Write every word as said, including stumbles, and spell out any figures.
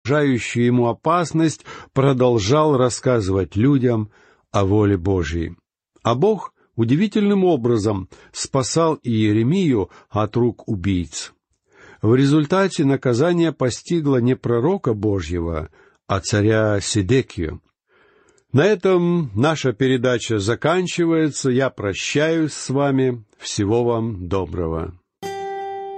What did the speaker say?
угрожающую ему опасность, продолжал рассказывать людям о воле Божьей. А Бог удивительным образом спасал Иеремию от рук убийц. В результате наказание постигло не пророка Божьего, а царя Седекию. На этом наша передача заканчивается. Я прощаюсь с вами. Всего вам доброго.